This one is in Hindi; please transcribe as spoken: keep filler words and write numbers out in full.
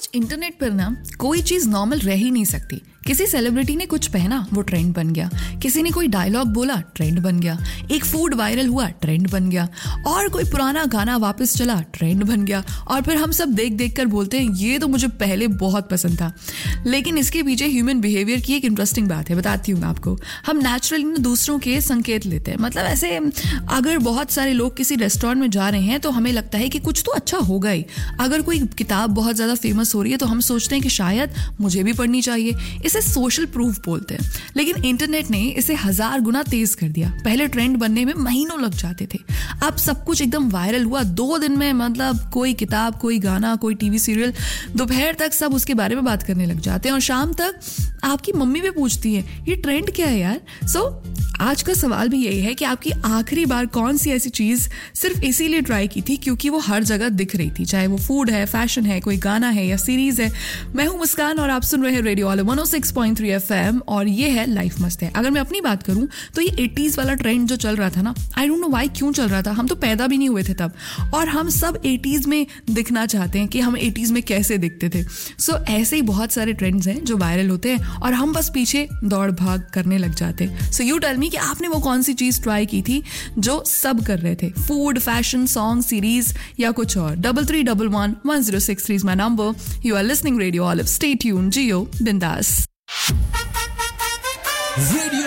आज इंटरनेट पर ना कोई चीज नॉर्मल रह ही नहीं सकती। किसी सेलिब्रिटी ने कुछ पहना, वो ट्रेंड बन गया। किसी ने कोई डायलॉग बोला, ट्रेंड बन गया। एक फूड वायरल हुआ, ट्रेंड बन गया। और कोई पुराना गाना वापस चला, ट्रेंड बन गया। और फिर हम सब देख देख कर बोलते हैं ये तो मुझे पहले बहुत पसंद था। लेकिन इसके पीछे ह्यूमन बिहेवियर की एक इंटरेस्टिंग बात है, बताती हूँ मैं आपको। हम नेचुरली दूसरों के संकेत लेते हैं। मतलब ऐसे अगर बहुत सारे लोग किसी रेस्टोरेंट में जा रहे हैं तो हमें लगता है कि कुछ तो अच्छा होगा ही। अगर कोई किताब बहुत ज्यादा फेमस हो रही है तो हम सोचते हैं कि शायद मुझे भी पढ़नी चाहिए। इसे सोशल प्रूफ बोलते हैं। लेकिन इंटरनेट ने इसे हजार गुना तेज कर दिया। पहले ट्रेंड बनने में महीनों लग जाते थे, अब सब कुछ एकदम वायरल हुआ दो दिन में। मतलब कोई किताब, कोई गाना, कोई टीवी सीरियल, दोपहर तक सब उसके बारे में बात करने लग जाते हैं और शाम तक आपकी मम्मी भी पूछती है ये ट्रेंड क्या है यार। सो so, आज का सवाल भी यही है कि आपकी आखिरी बार कौन सी ऐसी चीज सिर्फ इसीलिए ट्राई की थी क्योंकि वो हर जगह दिख रही थी, चाहे वो फूड है, फैशन है, कोई गाना है या सीरीज है। मैं हूं मुस्कान और आप सुन रहे हैं रेडियो ऑल वन ओ six point three F M और ये है लाइफ मस्त है। अगर मैं अपनी बात करूं तो ये एटीज़ वाला ट्रेंड जो चल रहा था ना, आई डोंट नो व्हाई क्यों चल रहा था। हम तो पैदा भी नहीं हुए थे तब और हम सब एटीज़ में दिखना चाहते हैं कि हम एटीज़ में कैसे दिखते थे। सो so, ऐसे ही बहुत सारे ट्रेंड्स हैं जो वायरल होते हैं और हम बस पीछे दौड़ भाग करने लग जाते हैं। सो यू टेल मी कि आपने वो कौन सी चीज ट्राई की थी जो सब कर रहे थे? फूड, फैशन, सॉन्ग, सीरीज या कुछ और? Double three double one one zero six three is my number. You are listening radio olive. Stay tune, जियो बिंदास। Radio